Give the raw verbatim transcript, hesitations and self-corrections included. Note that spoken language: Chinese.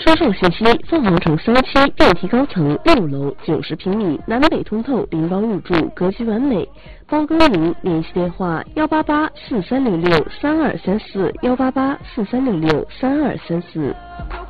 销售信息：凤凰城三期电梯高层六楼九十平米，南北通透，拎包入住，格局完美。包更名，联系电话：幺八八四三零六三二三四，幺八八四三零六三二三四。